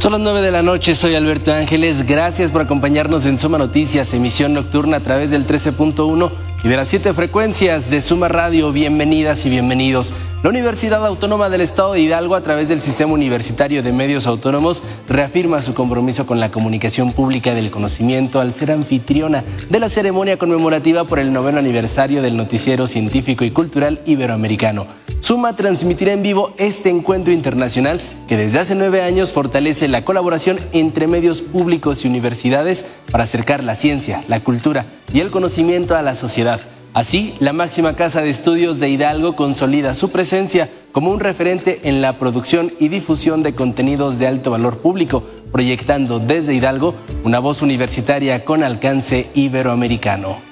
Son las 9 de la noche, soy Alberto Ángeles, gracias por acompañarnos en Suma Noticias, emisión nocturna a través del 13.1 y de las 7 frecuencias de Suma Radio. Bienvenidas y bienvenidos. La Universidad Autónoma del Estado de Hidalgo, a través del Sistema Universitario de Medios Autónomos, reafirma su compromiso con la comunicación pública del conocimiento al ser anfitriona de la ceremonia conmemorativa por el 9º aniversario del Noticiero Científico y Cultural Iberoamericano. Suma transmitirá en vivo este encuentro internacional que desde hace 9 años fortalece la colaboración entre medios públicos y universidades para acercar la ciencia, la cultura y el conocimiento a la sociedad. Así, la máxima casa de estudios de Hidalgo consolida su presencia como un referente en la producción y difusión de contenidos de alto valor público, proyectando desde Hidalgo una voz universitaria con alcance iberoamericano.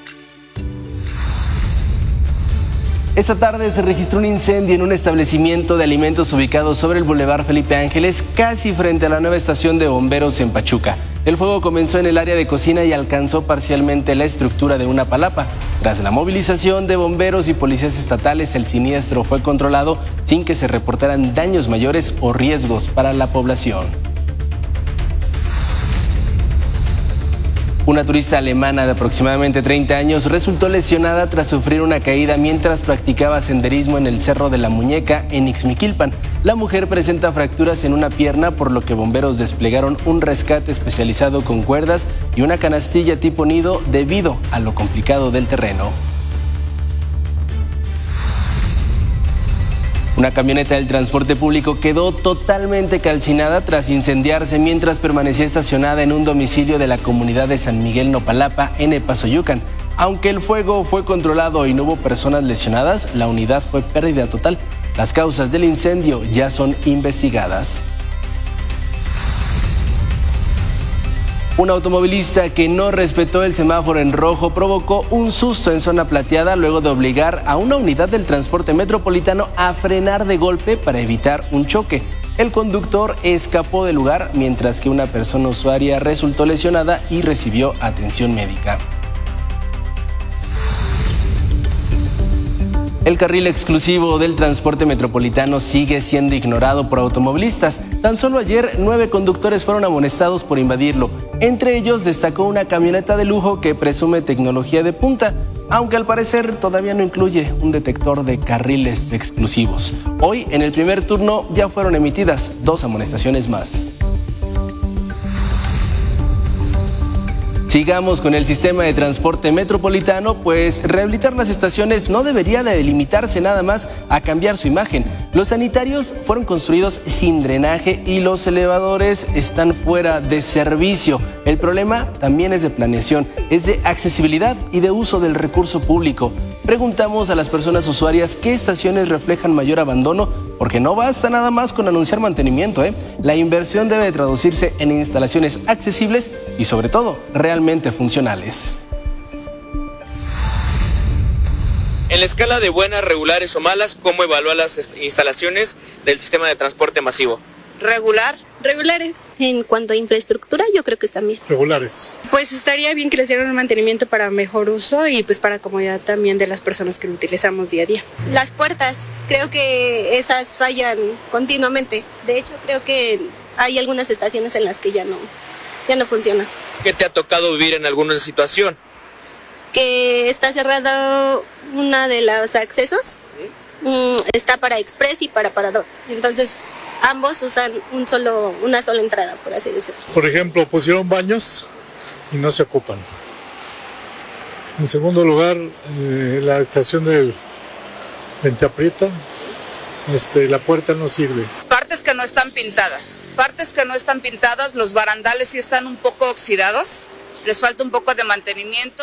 Esta tarde se registró un incendio en un establecimiento de alimentos ubicado sobre el Boulevard Felipe Ángeles, casi frente a la nueva estación de bomberos en Pachuca. El fuego comenzó en el área de cocina y alcanzó parcialmente la estructura de una palapa. Tras la movilización de bomberos y policías estatales, el siniestro fue controlado sin que se reportaran daños mayores o riesgos para la población. Una turista alemana de aproximadamente 30 años resultó lesionada tras sufrir una caída mientras practicaba senderismo en el Cerro de la Muñeca en Ixmiquilpan. La mujer presenta fracturas en una pierna, por lo que bomberos desplegaron un rescate especializado con cuerdas y una canastilla tipo nido debido a lo complicado del terreno. Una camioneta del transporte público quedó totalmente calcinada tras incendiarse mientras permanecía estacionada en un domicilio de la comunidad de San Miguel Nopalapa, en Epazoyucan. Aunque el fuego fue controlado y no hubo personas lesionadas, la unidad fue pérdida total. Las causas del incendio ya son investigadas. Un automovilista que no respetó el semáforo en rojo provocó un susto en zona plateada luego de obligar a una unidad del transporte metropolitano a frenar de golpe para evitar un choque. El conductor escapó del lugar mientras que una persona usuaria resultó lesionada y recibió atención médica. El carril exclusivo del transporte metropolitano sigue siendo ignorado por automovilistas. Tan solo ayer 9 conductores fueron amonestados por invadirlo. Entre ellos destacó una camioneta de lujo que presume tecnología de punta, aunque al parecer todavía no incluye un detector de carriles exclusivos. Hoy, en el primer turno, ya fueron emitidas 2 amonestaciones más. Sigamos con el sistema de transporte metropolitano, pues rehabilitar las estaciones no debería de limitarse nada más a cambiar su imagen. Los sanitarios fueron construidos sin drenaje y los elevadores están fuera de servicio. El problema también es de planeación, es de accesibilidad y de uso del recurso público. Preguntamos a las personas usuarias qué estaciones reflejan mayor abandono, porque no basta nada más con anunciar mantenimiento, La inversión debe traducirse en instalaciones accesibles y sobre todo realmente funcionales. En la escala de buenas, regulares o malas, ¿cómo evalúa las instalaciones del sistema de transporte masivo? Regular. Regulares. En cuanto a infraestructura, yo creo que están bien. Regulares. Pues estaría bien que le hicieran un mantenimiento para mejor uso y pues para comodidad también de las personas que lo utilizamos día a día. Las puertas, creo que esas fallan continuamente. De hecho, creo que hay algunas estaciones en las que ya no funciona. ¿Qué te ha tocado vivir en alguna situación? Que está cerrada una de los accesos, está para express y para parador. Entonces, ambos usan una sola entrada, por así decirlo. Por ejemplo, pusieron baños y no se ocupan. En segundo lugar, la estación de Vente Aprieta, la puerta no sirve. Partes que no están pintadas, los barandales sí están un poco oxidados, les falta un poco de mantenimiento.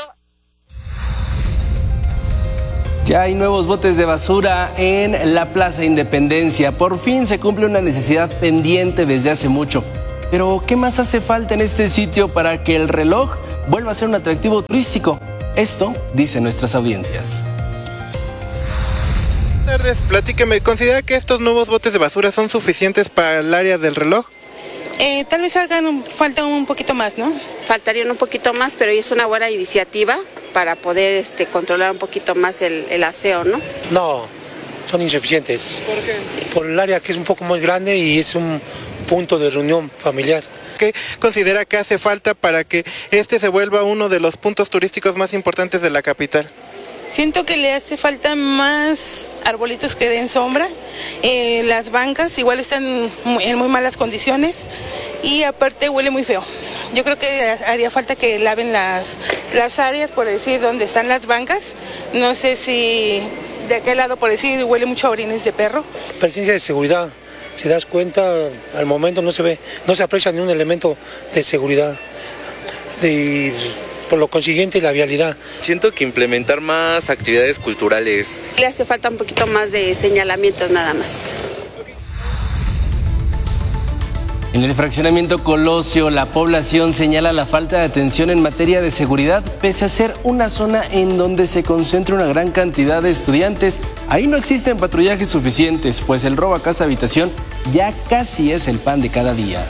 Ya hay nuevos botes de basura en la Plaza Independencia. Por fin se cumple una necesidad pendiente desde hace mucho. Pero, ¿qué más hace falta en este sitio para que el reloj vuelva a ser un atractivo turístico? Esto dicen nuestras audiencias. Buenas tardes, platíqueme, ¿considera que estos nuevos botes de basura son suficientes para el área del reloj? Tal vez falta un poquito más, ¿no? Faltarían un poquito más, pero es una buena iniciativa para poder controlar un poquito más el aseo, ¿no? No, son insuficientes. ¿Por qué? Por el área que es un poco muy grande y es punto de reunión familiar. ¿Qué considera que hace falta para que este se vuelva uno de los puntos turísticos más importantes de la capital? Siento que le hace falta más arbolitos que den sombra. Las bancas igual están en muy malas condiciones y aparte huele muy feo. Yo creo que haría falta que laven las áreas, por decir, donde están las bancas. No sé si de aquel lado, por decir, huele mucho a orines de perro. Presencia de seguridad. Si das cuenta, al momento no se aprecia ni un elemento de seguridad. Por lo consiguiente, la vialidad. Siento que implementar más actividades culturales. Le hace falta un poquito más de señalamientos nada más. En el fraccionamiento Colosio, la población señala la falta de atención en materia de seguridad, pese a ser una zona en donde se concentra una gran cantidad de estudiantes. Ahí no existen patrullajes suficientes, pues el robo a casa-habitación ya casi es el pan de cada día.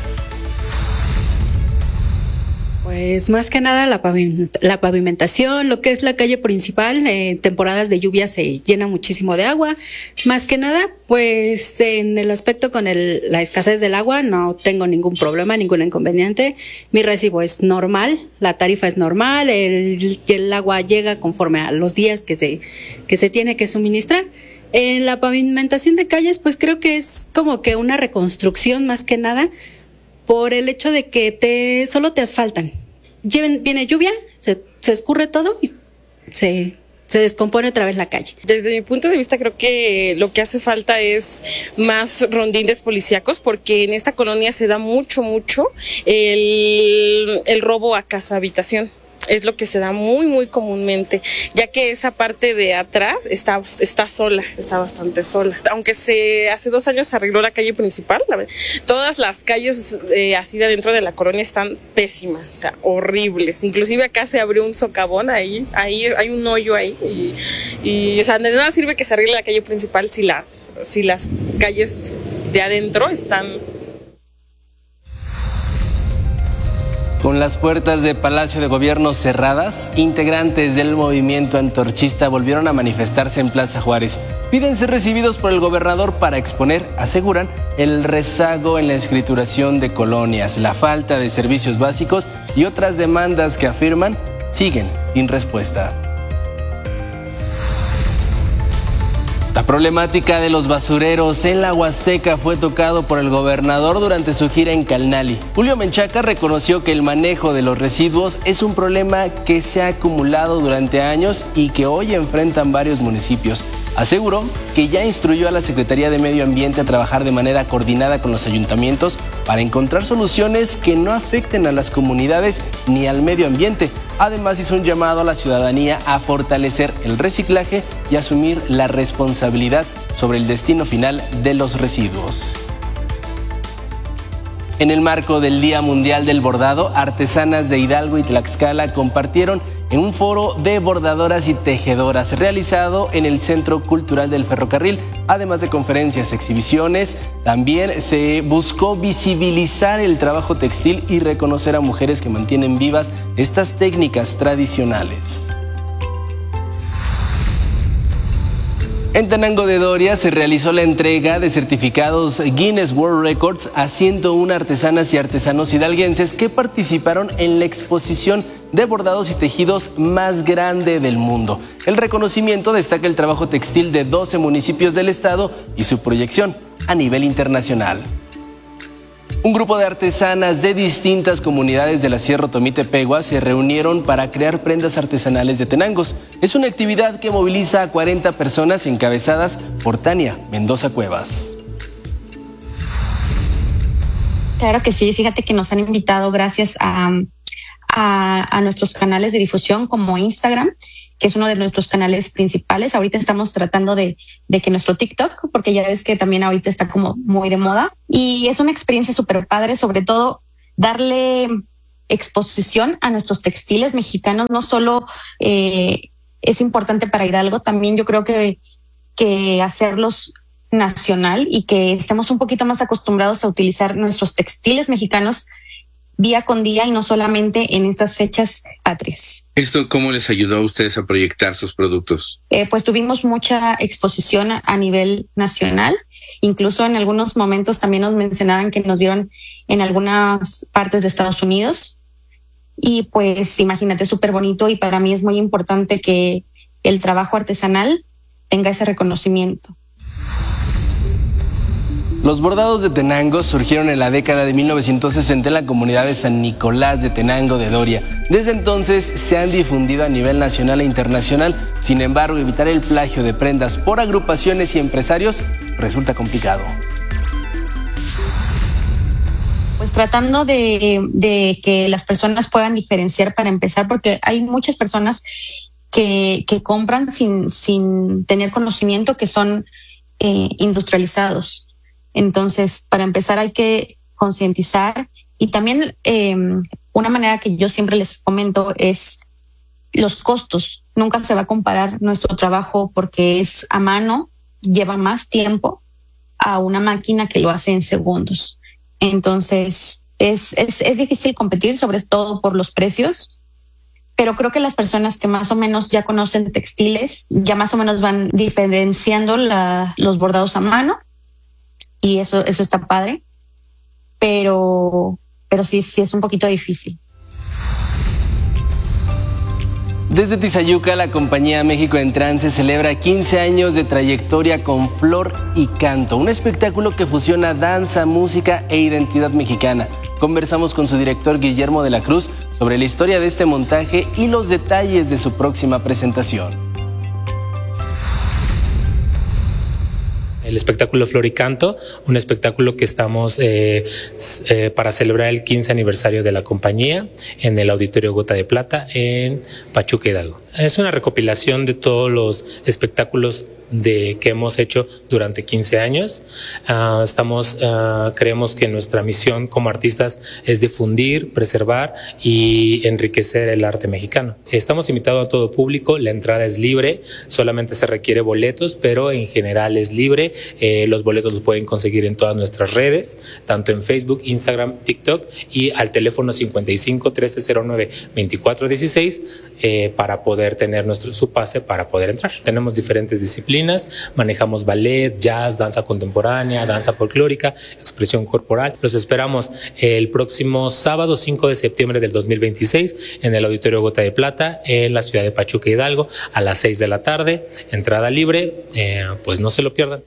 Pues más que nada la pavimentación, lo que es la calle principal, en temporadas de lluvia se llena muchísimo de agua. Más que nada, pues en el aspecto con la escasez del agua no tengo ningún problema, ningún inconveniente. Mi recibo es normal, la tarifa es normal, el agua llega conforme a los días que se tiene que suministrar. En la pavimentación de calles, pues creo que es como que una reconstrucción más que nada, por el hecho de que solo te asfaltan. Viene lluvia, se escurre todo y se descompone otra vez la calle. Desde mi punto de vista, creo que lo que hace falta es más rondines policíacos, porque en esta colonia se da mucho el robo a casa-habitación. Es lo que se da muy comúnmente, ya que esa parte de atrás está sola, está bastante sola. Aunque hace 2 años se arregló la calle principal, todas las calles así de adentro de la colonia están pésimas, o sea, horribles. Inclusive acá se abrió un socavón ahí hay un hoyo ahí y o sea, de nada sirve que se arregle la calle principal si las calles de adentro están. Con las puertas de Palacio de Gobierno cerradas, integrantes del movimiento antorchista volvieron a manifestarse en Plaza Juárez. Piden ser recibidos por el gobernador para exponer, aseguran, el rezago en la escrituración de colonias, la falta de servicios básicos y otras demandas que afirman siguen sin respuesta. La problemática de los basureros en la Huasteca fue tocado por el gobernador durante su gira en Calnali. Julio Menchaca reconoció que el manejo de los residuos es un problema que se ha acumulado durante años y que hoy enfrentan varios municipios. Aseguró que ya instruyó a la Secretaría de Medio Ambiente a trabajar de manera coordinada con los ayuntamientos para encontrar soluciones que no afecten a las comunidades ni al medio ambiente. Además, hizo un llamado a la ciudadanía a fortalecer el reciclaje y asumir la responsabilidad sobre el destino final de los residuos. En el marco del Día Mundial del Bordado, artesanas de Hidalgo y Tlaxcala compartieron en un foro de bordadoras y tejedoras realizado en el Centro Cultural del Ferrocarril, además de conferencias, exhibiciones. También se buscó visibilizar el trabajo textil y reconocer a mujeres que mantienen vivas estas técnicas tradicionales. En Tenango de Doria se realizó la entrega de certificados Guinness World Records a 101 artesanas y artesanos hidalguenses que participaron en la exposición de bordados y tejidos más grande del mundo. El reconocimiento destaca el trabajo textil de 12 municipios del estado y su proyección a nivel internacional. Un grupo de artesanas de distintas comunidades de la Sierra Otomí-Tepegua se reunieron para crear prendas artesanales de tenangos. Es una actividad que moviliza a 40 personas encabezadas por Tania Mendoza Cuevas. Claro que sí, fíjate que nos han invitado gracias a nuestros canales de difusión como Instagram, que es uno de nuestros canales principales. Ahorita estamos tratando de que nuestro TikTok, porque ya ves que también ahorita está como muy de moda, y es una experiencia súper padre, sobre todo darle exposición a nuestros textiles mexicanos. No solo es importante para Hidalgo, también yo creo que hacerlos nacional y que estemos un poquito más acostumbrados a utilizar nuestros textiles mexicanos día con día y no solamente en estas fechas patrias. ¿Esto cómo les ayudó a ustedes a proyectar sus productos? Pues tuvimos mucha exposición a nivel nacional. Incluso en algunos momentos también nos mencionaban que nos vieron en algunas partes de Estados Unidos. Y pues imagínate, súper bonito, y para mí es muy importante que el trabajo artesanal tenga ese reconocimiento. Los bordados de Tenango surgieron en la década de 1960 en la comunidad de San Nicolás de Tenango de Doria. Desde entonces se han difundido a nivel nacional e internacional. Sin embargo, evitar el plagio de prendas por agrupaciones y empresarios resulta complicado. Pues tratando de que las personas puedan diferenciar, para empezar, porque hay muchas personas que compran sin tener conocimiento, que son industrializados. Entonces, para empezar, hay que concientizar, y también una manera que yo siempre les comento es los costos. Nunca se va a comparar nuestro trabajo porque es a mano, lleva más tiempo a una máquina que lo hace en segundos. Entonces, es difícil competir, sobre todo por los precios, pero creo que las personas que más o menos ya conocen textiles ya más o menos van diferenciando los bordados a mano. Y eso está padre, pero sí es un poquito difícil. Desde Tizayuca, la compañía México en Trance celebra 15 años de trayectoria con Flor y Canto, un espectáculo que fusiona danza, música e identidad mexicana. Conversamos con su director Guillermo de la Cruz sobre la historia de este montaje y los detalles de su próxima presentación. El espectáculo Flor y Canto, un espectáculo que estamos para celebrar el 15 aniversario de la compañía en el Auditorio Gota de Plata en Pachuca, Hidalgo. Es una recopilación de todos los espectáculos que hemos hecho durante 15 años. Creemos que nuestra misión como artistas es difundir, preservar y enriquecer el arte mexicano. Estamos invitados a todo público, la entrada es libre, solamente se requiere boletos, pero en general es libre. Los boletos los pueden conseguir en todas nuestras redes, tanto en Facebook, Instagram, TikTok, y al teléfono 55 1309 2416 para poder tener su pase para poder entrar. Tenemos diferentes disciplinas, manejamos ballet, jazz, danza contemporánea, danza folclórica, expresión corporal. Los esperamos el próximo sábado 5 de septiembre del 2026 en el Auditorio Gota de Plata en la ciudad de Pachuca, Hidalgo, a las 6 de la tarde, entrada libre, pues no se lo pierdan.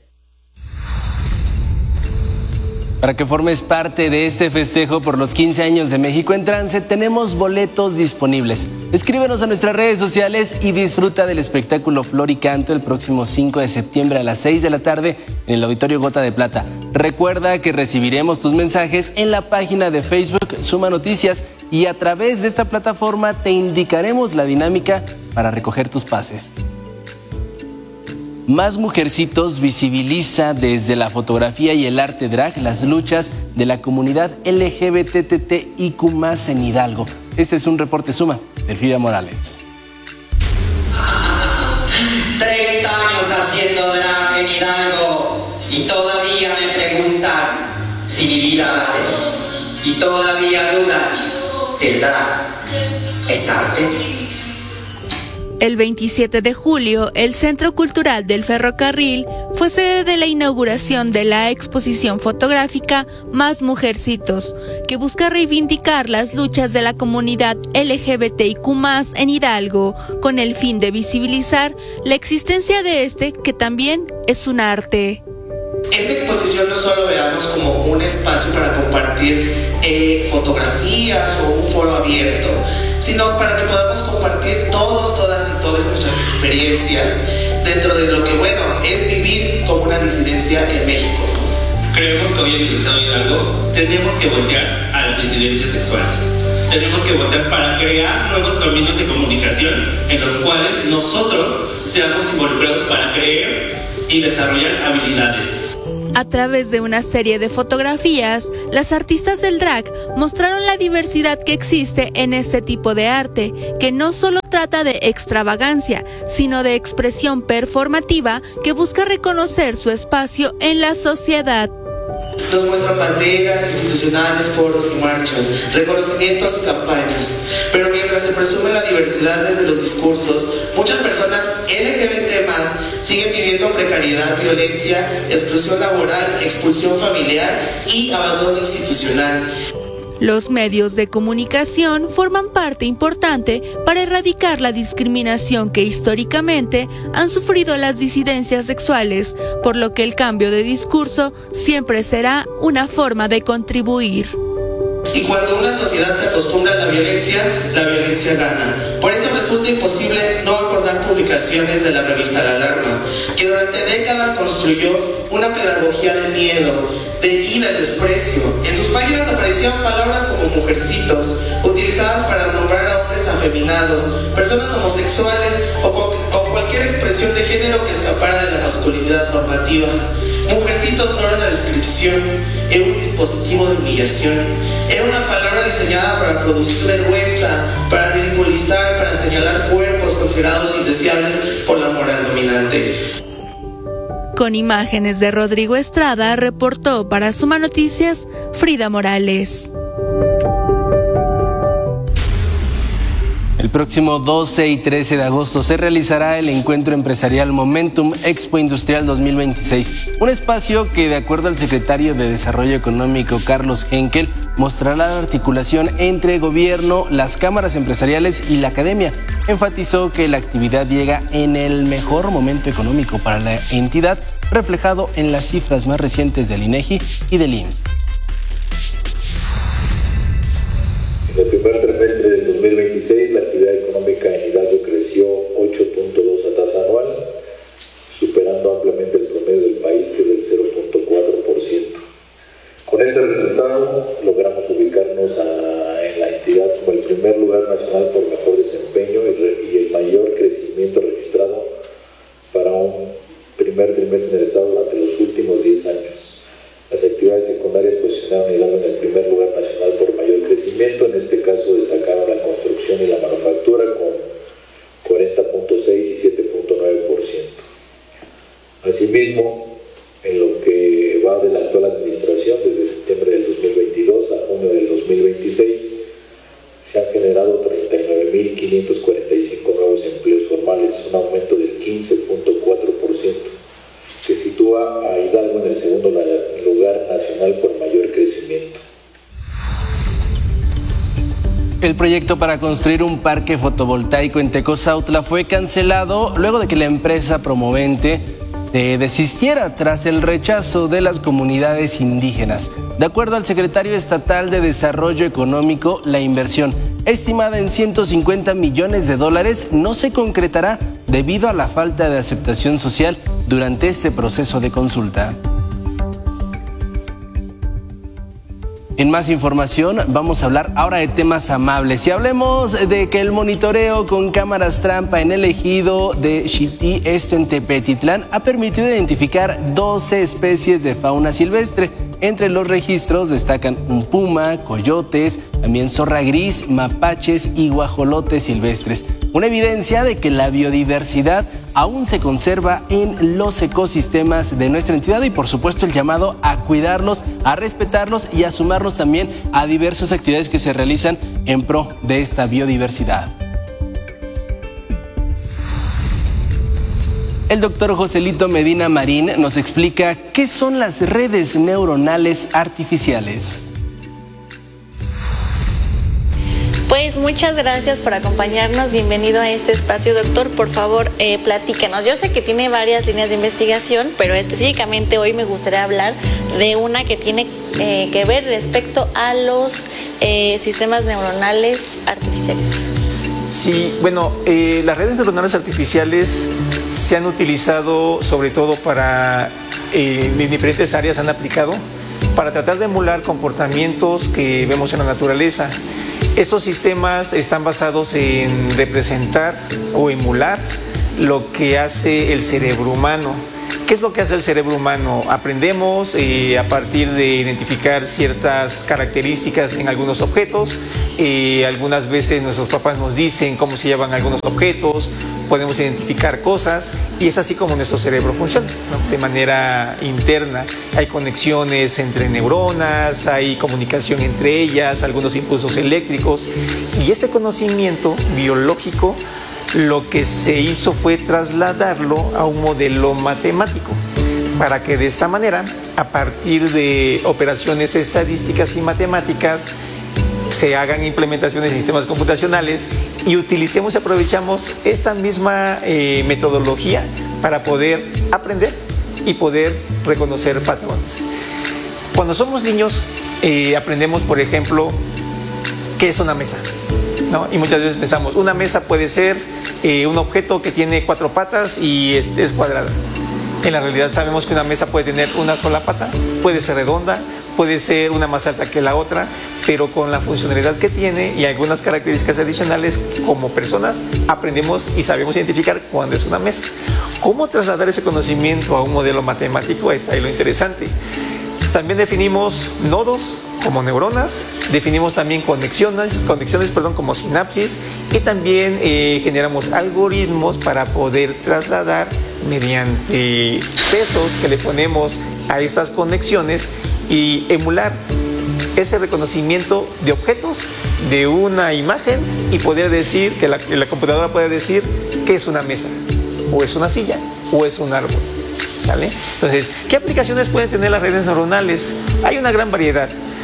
Para que formes parte de este festejo por los 15 años de México en Trance, tenemos boletos disponibles. Escríbenos a nuestras redes sociales y disfruta del espectáculo Flor y Canto el próximo 5 de septiembre a las 6 de la tarde en el Auditorio Gota de Plata. Recuerda que recibiremos tus mensajes en la página de Facebook Suma Noticias, y a través de esta plataforma te indicaremos la dinámica para recoger tus pases. Más Mujercitos visibiliza desde la fotografía y el arte drag las luchas de la comunidad LGBTTIQ+ en Hidalgo. Este es un reporte Suma de Frida Morales. 30 años haciendo drag en Hidalgo y todavía me preguntan si mi vida vale. Y todavía dudan si el drag es arte. El 27 de julio, el Centro Cultural del Ferrocarril fue sede de la inauguración de la exposición fotográfica Más Mujercitos, que busca reivindicar las luchas de la comunidad LGBTIQ+ en Hidalgo, con el fin de visibilizar la existencia de que también es un arte. Esta exposición no solo veamos como un espacio para compartir fotografías o un foro abierto, sino para que podamos compartir todas y todas nuestras experiencias dentro de lo que, bueno, es vivir como una disidencia en México. Creemos que hoy en el estado de Hidalgo tenemos que voltear a las disidencias sexuales. Tenemos que voltear para crear nuevos caminos de comunicación en los cuales nosotros seamos involucrados para creer y desarrollar habilidades. A través de una serie de fotografías, las artistas del drag mostraron la diversidad que existe en este tipo de arte, que no solo trata de extravagancia, sino de expresión performativa que busca reconocer su espacio en la sociedad. Nos muestran banderas institucionales, foros y marchas, reconocimientos y campañas. Pero mientras se presume la diversidad desde los discursos, muchas personas LGBT+ siguen viviendo precariedad, violencia, exclusión laboral, expulsión familiar y abandono institucional. Los medios de comunicación forman parte importante para erradicar la discriminación que históricamente han sufrido las disidencias sexuales, por lo que el cambio de discurso siempre será una forma de contribuir. Y cuando una sociedad se acostumbra a la violencia gana. Por eso resulta imposible no acordar publicaciones de la revista La Alarma, que durante décadas construyó una pedagogía del miedo y del desprecio. En sus páginas aparecían palabras como mujercitos, utilizadas para nombrar a hombres afeminados, personas homosexuales o cualquier expresión de género que escapara de la masculinidad normativa. Mujercitos no era una descripción, era un dispositivo de humillación. Era una palabra diseñada para producir vergüenza, para ridiculizar, para señalar cuerpos considerados indeseables por la moral dominante. Con imágenes de Rodrigo Estrada, reportó para Suma Noticias, Frida Morales. El próximo 12 y 13 de agosto se realizará el encuentro empresarial Momentum Expo Industrial 2026, un espacio que, de acuerdo al secretario de Desarrollo Económico, Carlos Henkel, mostrará la articulación entre gobierno, las cámaras empresariales y la academia. Enfatizó que la actividad llega en el mejor momento económico para la entidad, reflejado en las cifras más recientes del INEGI y del IMSS. En el primer trimestre del 2026, la actividad económica en Hidalgo creció 8.2 a tasa anual, superando ampliamente el promedio del país, que es del 0.4%. Con este resultado, logramos ubicarnos en la entidad como el primer lugar nacional por mejor desempeño y el mayor crecimiento registrado para un primer trimestre en el Estado durante los últimos 10 años. Las actividades secundarias posicionaron a Hidalgo en el primer lugar nacional por mayor crecimiento. En este caso destacaron la construcción y la manufactura con 40.6 y 7.9%. Asimismo, en lo que va de la actual administración, desde septiembre del 2022 a junio del 2026, se han generado 39.545 nuevos empleos formales, un aumento del 15.4%. que sitúa a Hidalgo en el segundo lugar nacional por mayor crecimiento. El proyecto para construir un parque fotovoltaico en Tecozautla fue cancelado luego de que la empresa promovente desistiera tras el rechazo de las comunidades indígenas. De acuerdo al secretario estatal de Desarrollo Económico, la inversión, estimada en $150 millones, no se concretará debido a la falta de aceptación social durante este proceso de consulta. En más información, vamos a hablar ahora de temas amables y hablemos de que el monitoreo con cámaras trampa en el ejido de Xití, esto en Tepetitlán, ha permitido identificar 12 especies de fauna silvestre. Entre los registros destacan un puma, coyotes, también zorra gris, mapaches y guajolotes silvestres. Una evidencia de que la biodiversidad aún se conserva en los ecosistemas de nuestra entidad y por supuesto el llamado a cuidarlos, a respetarlos y a sumarnos también a diversas actividades que se realizan en pro de esta biodiversidad. El doctor Joselito Medina Marín nos explica qué son las redes neuronales artificiales. Pues muchas gracias por acompañarnos, bienvenido a este espacio, doctor. Por favor, platícanos. Yo sé que tiene varias líneas de investigación, pero específicamente hoy me gustaría hablar de una que tiene que ver respecto a los sistemas neuronales artificiales. Sí, bueno, las redes neuronales artificiales se han utilizado sobre todo para, en diferentes áreas han aplicado, para tratar de emular comportamientos que vemos en la naturaleza. Estos sistemas están basados en representar o emular lo que hace el cerebro humano. ¿Qué es lo que hace el cerebro humano? Aprendemos a partir de identificar ciertas características en algunos objetos. Algunas veces nuestros papás nos dicen cómo se llaman algunos objetos, podemos identificar cosas y es así como nuestro cerebro funciona, ¿no? De manera interna. Hay conexiones entre neuronas, hay comunicación entre ellas, algunos impulsos eléctricos y este conocimiento biológico lo que se hizo fue trasladarlo a un modelo matemático para que de esta manera, a partir de operaciones estadísticas y matemáticas, se hagan implementaciones de sistemas computacionales y utilicemos y aprovechamos esta misma metodología para poder aprender y poder reconocer patrones. Cuando somos niños aprendemos, por ejemplo, qué es una mesa, ¿no? Y muchas veces pensamos, una mesa puede ser un objeto que tiene 4 patas y es cuadrada. En la realidad sabemos que una mesa puede tener una sola pata, puede ser redonda, puede ser una más alta que la otra, pero con la funcionalidad que tiene y algunas características adicionales, como personas aprendemos y sabemos identificar cuándo es una mesa. ¿Cómo trasladar ese conocimiento a un modelo matemático? Ahí está ahí lo interesante. También definimos nodos como neuronas, definimos también conexiones como sinapsis y también generamos algoritmos para poder trasladar mediante pesos que le ponemos a estas conexiones y emular ese reconocimiento de objetos, de una imagen y poder decir que la computadora puede decir que es una mesa, o es una silla, o es un árbol. ¿Vale? Entonces, ¿qué aplicaciones pueden tener las redes neuronales? Hay una gran variedad.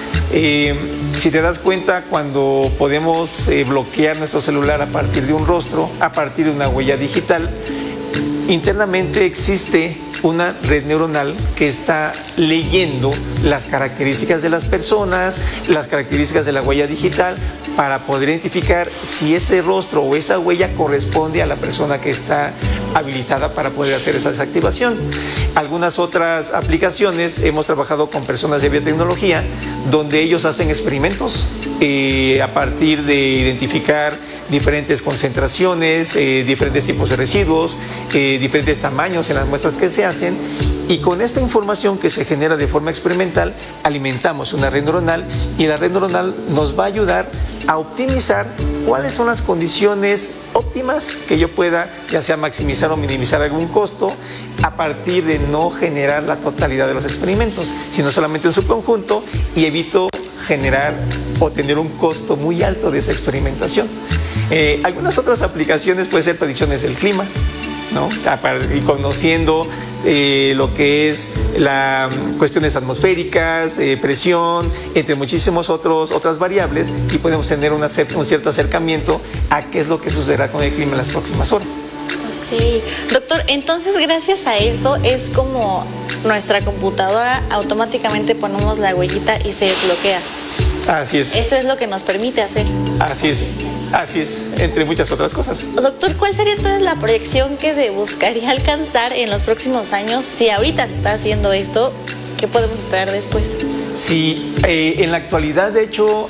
Si te das cuenta, cuando podemos bloquear nuestro celular a partir de un rostro, a partir de una huella digital, internamente existe una red neuronal que está leyendo las características de las personas, las características de la huella digital, para poder identificar si ese rostro o esa huella corresponde a la persona que está habilitada para poder hacer esa desactivación. Algunas otras aplicaciones, hemos trabajado con personas de biotecnología, donde ellos hacen experimentos a partir de identificar diferentes concentraciones, diferentes tipos de residuos, diferentes tamaños en las muestras que se hacen, y con esta información que se genera de forma experimental alimentamos una red neuronal y la red neuronal nos va a ayudar a optimizar cuáles son las condiciones óptimas que yo pueda ya sea maximizar o minimizar algún costo a partir de no generar la totalidad de los experimentos, sino solamente en su conjunto, y evito generar o tener un costo muy alto de esa experimentación. Algunas otras aplicaciones pueden ser predicciones del clima, ¿no? Y conociendo lo que es las cuestiones atmosféricas, presión, entre muchísimas otras variables, y podemos tener un cierto acercamiento a qué es lo que sucederá con el clima en las próximas horas. Ok, doctor, entonces gracias a eso es como nuestra computadora automáticamente ponemos la huellita y se desbloquea. Así es. Eso es lo que nos permite hacer. Así es, entre muchas otras cosas. Doctor, ¿cuál sería entonces la proyección que se buscaría alcanzar en los próximos años? Si ahorita se está haciendo esto, ¿qué podemos esperar después? Sí, en la actualidad, de hecho,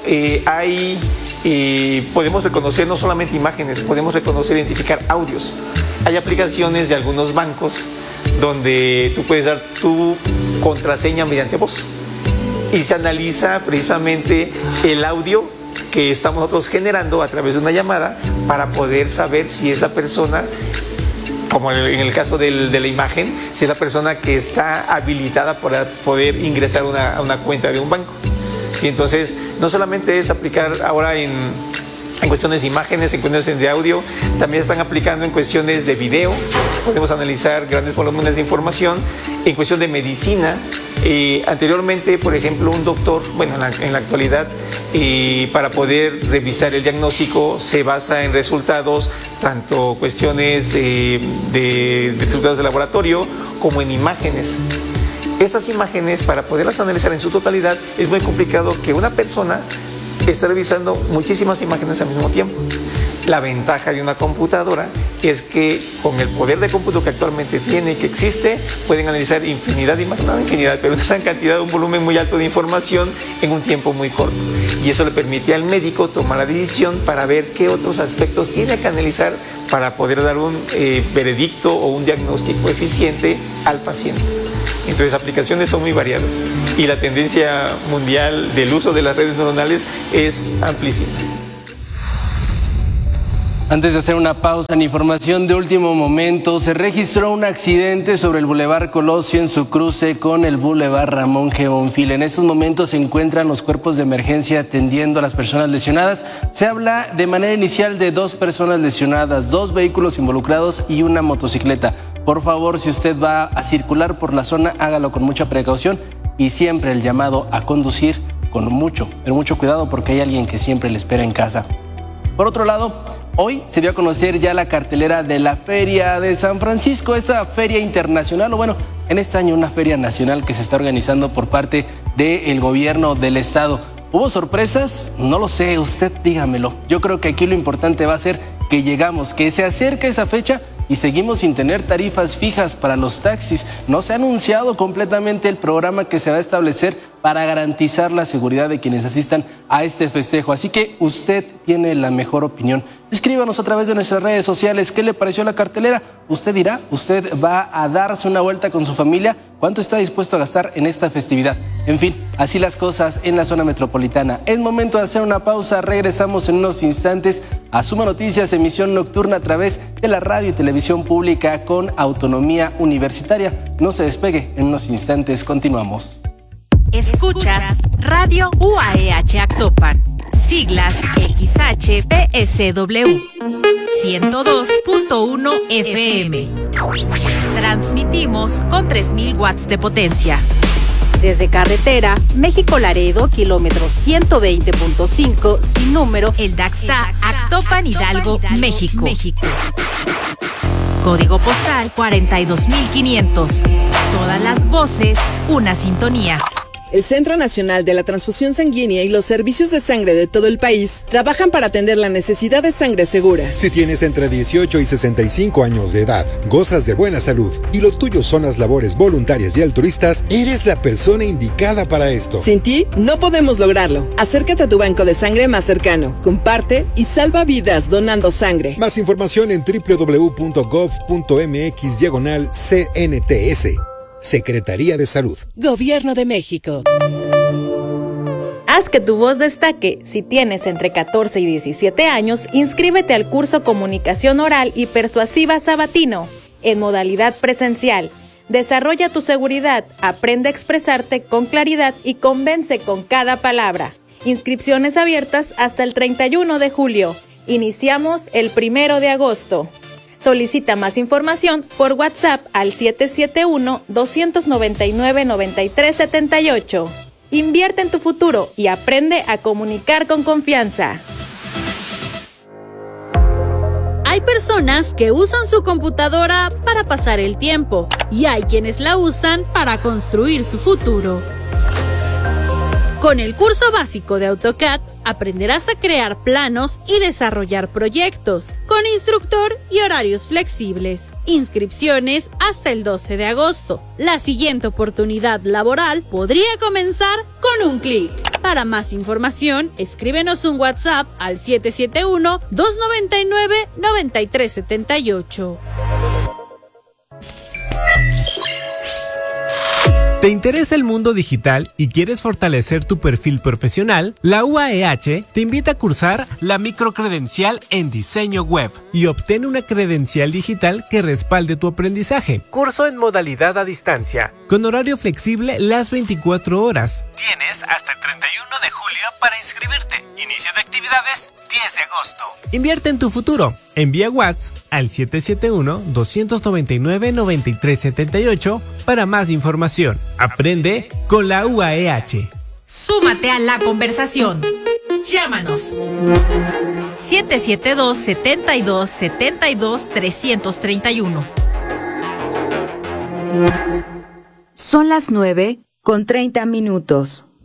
podemos reconocer no solamente imágenes, podemos reconocer e identificar audios. Hay aplicaciones de algunos bancos donde tú puedes dar tu contraseña mediante voz y se analiza precisamente el audio que estamos nosotros generando a través de una llamada para poder saber si es la persona, como en el caso de la imagen, si es la persona que está habilitada para poder ingresar a una cuenta de un banco. Y entonces no solamente es aplicar ahora en cuestiones de imágenes, en cuestiones de audio, también están aplicando en cuestiones de video. Podemos analizar grandes volúmenes de información. En cuestión de medicina, anteriormente, por ejemplo, un doctor, en la actualidad, para poder revisar el diagnóstico se basa en resultados, tanto cuestiones de resultados de laboratorio como en imágenes. Esas imágenes, para poderlas analizar en su totalidad, es muy complicado que una persona está revisando muchísimas imágenes al mismo tiempo. La ventaja de una computadora es que con el poder de cómputo que actualmente tiene y que existe, pueden analizar infinidad de imágenes, no infinidad, pero una gran cantidad, un volumen muy alto de información en un tiempo muy corto. Y eso le permite al médico tomar la decisión para ver qué otros aspectos tiene que analizar para poder dar un veredicto o un diagnóstico eficiente al paciente. Entonces, aplicaciones son muy variadas y la tendencia mundial del uso de las redes neuronales es amplísima. Antes de hacer una pausa en información de último momento, se registró un accidente sobre el Boulevard Colosio en su cruce con el Boulevard Ramón G. Bonfil. En estos momentos se encuentran los cuerpos de emergencia atendiendo a las personas lesionadas. Se habla de manera inicial de 2 personas lesionadas, 2 vehículos involucrados y una motocicleta. Por favor, si usted va a circular por la zona, hágalo con mucha precaución y siempre el llamado a conducir con mucho cuidado porque hay alguien que siempre le espera en casa. Por otro lado, hoy se dio a conocer ya la cartelera de la Feria de San Francisco, esta feria internacional, o bueno, en este año una feria nacional que se está organizando por parte del gobierno del estado. ¿Hubo sorpresas? No lo sé, usted dígamelo. Yo creo que aquí lo importante va a ser que llegamos, que se acerque esa fecha y seguimos sin tener tarifas fijas para los taxis. No se ha anunciado completamente el programa que se va a establecer para garantizar la seguridad de quienes asistan a este festejo. Así que usted tiene la mejor opinión. Escríbanos a través de nuestras redes sociales. ¿Qué le pareció la cartelera? Usted dirá, usted va a darse una vuelta con su familia. ¿Cuánto está dispuesto a gastar en esta festividad? En fin, así las cosas en la zona metropolitana. Es momento de hacer una pausa. Regresamos en unos instantes a Suma Noticias, emisión nocturna a través de la radio y televisión pública con autonomía universitaria. No se despegue, en unos instantes continuamos. Escuchas Radio UAEH Actopan, siglas XHPSW, 102.1 FM. Transmitimos con 3.000 watts de potencia. Desde carretera, México-Laredo, kilómetro 120.5, sin número, el Daxta, Actopan, Hidalgo, México. Código postal 42.500. Todas las voces, una sintonía. El Centro Nacional de la Transfusión Sanguínea y los servicios de sangre de todo el país trabajan para atender la necesidad de sangre segura. Si tienes entre 18 y 65 años de edad, gozas de buena salud y lo tuyo son las labores voluntarias y altruistas, eres la persona indicada para esto. Sin ti, no podemos lograrlo. Acércate a tu banco de sangre más cercano, comparte y salva vidas donando sangre. Más información en www.gov.mx/CNTS. Secretaría de Salud. Gobierno de México. Haz que tu voz destaque. Si tienes entre 14 y 17 años, inscríbete al curso Comunicación Oral y Persuasiva Sabatino, en modalidad presencial. Desarrolla tu seguridad, aprende a expresarte con claridad y convence con cada palabra. Inscripciones abiertas hasta el 31 de julio. Iniciamos el 1 de agosto. Solicita más información por WhatsApp al 771-299-9378. Invierte en tu futuro y aprende a comunicar con confianza. Hay personas que usan su computadora para pasar el tiempo y hay quienes la usan para construir su futuro. Con el curso básico de AutoCAD aprenderás a crear planos y desarrollar proyectos, con instructor y horarios flexibles. Inscripciones hasta el 12 de agosto. La siguiente oportunidad laboral podría comenzar con un clic. Para más información, escríbenos un WhatsApp al 771-299-9378. ¿Te interesa el mundo digital y quieres fortalecer tu perfil profesional? La UAEH te invita a cursar la microcredencial en diseño web y obtén una credencial digital que respalde tu aprendizaje. Curso en modalidad a distancia, con horario flexible las 24 horas. Tienes hasta el 31 de julio para inscribirte. Inicio de actividades 10 de agosto. Invierte en tu futuro. Envía WhatsApp al 771-299-9378 para más información. Aprende con la UAEH. Súmate a la conversación. Llámanos. 772-72-72-331. Son las 9:30.